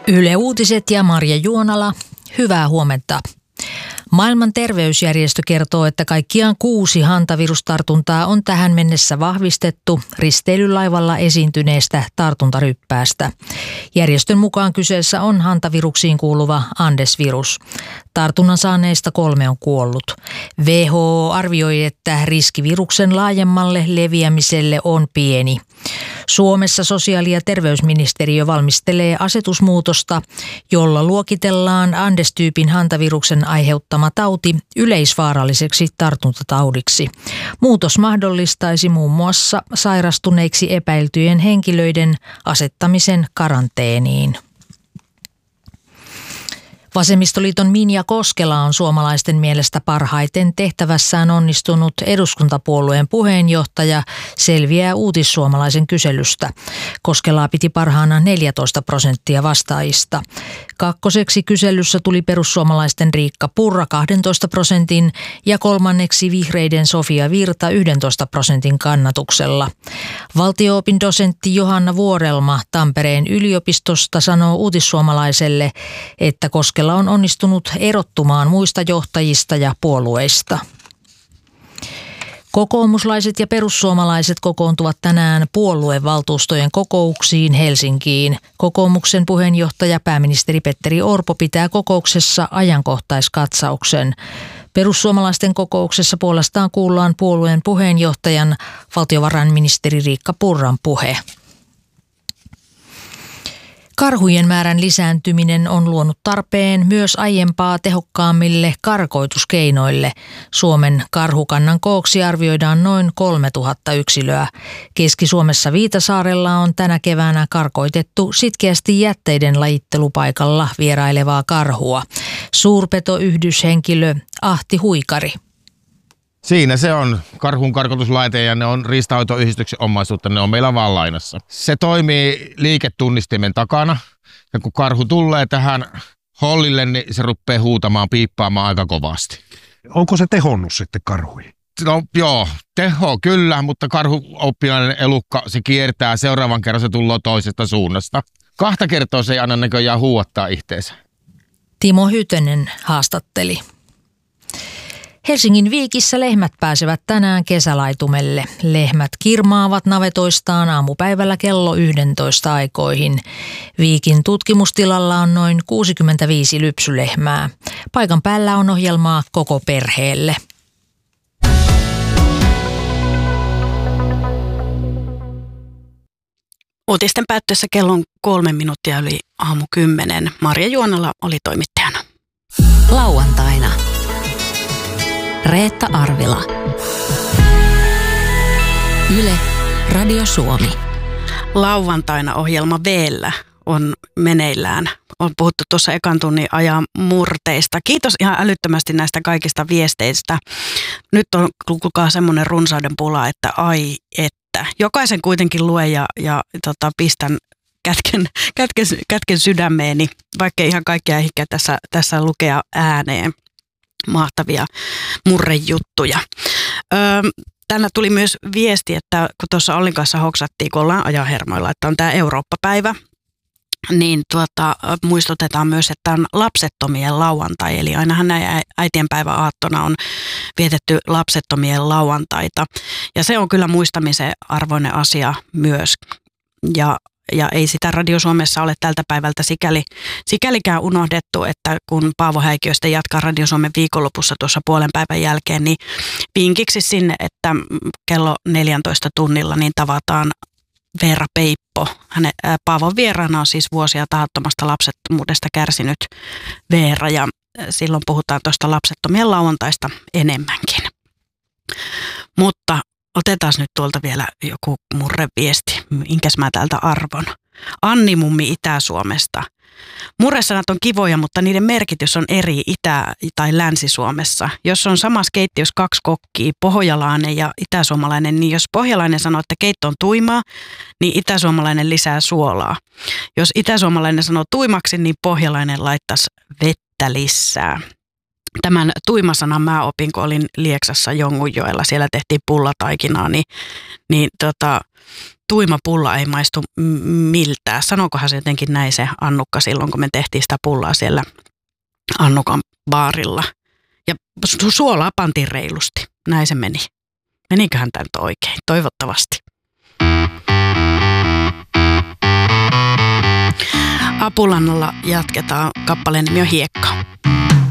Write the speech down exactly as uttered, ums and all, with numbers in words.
Yle Uutiset ja Marja Juonala, hyvää huomenta. Maailman terveysjärjestö kertoo, että kaikkiaan kuusi hantavirustartuntaa on tähän mennessä vahvistettu risteilylaivalla esiintyneestä tartuntaryppäästä. Järjestön mukaan kyseessä on hantaviruksiin kuuluva Andes-virus. Tartunnan saaneista kolme on kuollut. W H O arvioi, että riski viruksen laajemmalle leviämiselle on pieni. Suomessa sosiaali- ja terveysministeriö valmistelee asetusmuutosta, jolla luokitellaan Andes-tyypin hantaviruksen aiheuttama tauti yleisvaaralliseksi tartuntataudiksi. Muutos mahdollistaisi muun muassa sairastuneiksi epäiltyjen henkilöiden asettamisen karanteeniin. Vasemmistoliiton Minja Koskela on suomalaisten mielestä parhaiten tehtävässään onnistunut eduskuntapuolueen puheenjohtaja, selviää Uutissuomalaisen kyselystä. Koskelaa piti parhaana neljätoista prosenttia vastaajista. Kakkoseksi kyselyssä tuli perussuomalaisten Riikka Purra kahdentoista prosentin ja kolmanneksi vihreiden Sofia Virta yhdentoista prosentin kannatuksella. Valtio-opin dosentti Johanna Vuorelma Tampereen yliopistosta sanoo Uutissuomalaiselle, että Koskela on onnistunut erottumaan muista johtajista ja puolueista. Kokoomuslaiset ja perussuomalaiset kokoontuvat tänään puoluevaltuustojen kokouksiin Helsinkiin. Kokoomuksen puheenjohtaja pääministeri Petteri Orpo pitää kokouksessa ajankohtaiskatsauksen. Perussuomalaisten kokouksessa puolestaan kuullaan puolueen puheenjohtajan valtiovarainministeri Riikka Purran puhe. Karhujen määrän lisääntyminen on luonut tarpeen myös aiempaa tehokkaammille karkoituskeinoille. Suomen karhukannan kooksi arvioidaan noin kolmetuhatta yksilöä. Keski-Suomessa Viitasaarella on tänä keväänä karkoitettu sitkeästi jätteiden lajittelupaikalla vierailevaa karhua. Suurpetoyhdyshenkilö Ahti Huikari. Siinä se on karhun karkotuslaite ja ne on riistanhoitoyhdistyksen omaisuutta, ne on meillä vaan lainassa. Se toimii liiketunnistimen takana ja kun karhu tulee tähän hollille, niin se rupeaa huutamaan, piippaamaan aika kovasti. Onko se tehonnut sitten karhuihin? No joo, teho kyllä, mutta karhuoppilainen elukka, se kiertää, seuraavan kerran se tulee toisesta suunnasta. Kahta kertaa se ei anna näköjään huuattaa itteensä. Timo Hytönen haastatteli. Helsingin Viikissä lehmät pääsevät tänään kesälaitumelle. Lehmät kirmaavat navetoistaan aamupäivällä kello yksitoista aikoihin. Viikin tutkimustilalla on noin kuusikymmentäviisi lypsylehmää. Paikan päällä on ohjelmaa koko perheelle. Uutisten päättyessä kello on kolme minuuttia yli aamu kymmenen. Marja Juonala oli toimittajana. Lauantaina. Reetta Arvila. Yle, Radio Suomi. Lauantaina ohjelma V:llä on meneillään. On puhuttu tuossa ekan tunnin ajan murteista. Kiitos ihan älyttömästi näistä kaikista viesteistä. Nyt on kuulkaa semmoinen runsauden pula, että ai että. Jokaisen kuitenkin lue ja, ja tota, pistän kätken, kätken, kätken sydämeeni, vaikka ihan kaikkea ehkä tässä, tässä lukea ääneen. Mahtavia murrejuttuja. Öö, tänne tuli myös viesti, että kun tuossa Ollin kanssa hoksattiin, kun ollaan ajahermoilla, että on tämä Eurooppa-päivä, niin tuota, muistutetaan myös, että on lapsettomien lauantai. Eli ainahan näin äitienpäivän aattona on vietetty lapsettomien lauantaita. Ja se on kyllä muistamisen arvoinen asia myös. Ja Ja ei sitä Radio Suomessa ole tältä päivältä sikäli, sikälikään unohdettu, että kun Paavo Häikiöstä jatkaa Radio Suomen viikonlopussa tuossa puolen päivän jälkeen, niin vinkiksi sinne, että kello neljäntoista tunnilla niin tavataan Veera Peippo. Hänen, ää, Paavon vieraana on siis vuosia tahattomasta lapsettomuudesta kärsinyt Veera ja silloin puhutaan tuosta lapsettomien lauantaista enemmänkin. Mutta otetaan nyt tuolta vielä joku murreviesti, minkäs mä täältä arvon. Anni mummi Itä-Suomesta. Murresanat on kivoja, mutta niiden merkitys on eri Itä- tai Länsi-Suomessa. Jos on samassa keittiössä kaksi kokkia, pohjalainen ja itäsuomalainen, niin jos pohjalainen sanoo, että keitto on tuimaa, niin itäsuomalainen lisää suolaa. Jos itäsuomalainen sanoo tuimaksi, niin pohjalainen laittaisi vettä lisää. Tämän tuimasanan mä opin, kun olin Lieksassa Jongunjoella. Siellä tehtiin pullataikinaa, niin, niin tota, tuima pulla ei maistu m- miltään. Sanokohan se jotenkin näin se Annukka silloin, kun me tehtiin sitä pullaa siellä Annukan baarilla. Ja su- suolaa pantiin reilusti. Näin se meni. Meniköhän tämä nyt oikein? Toivottavasti. Apulannalla jatketaan. Kappaleen nimi on Hiekka.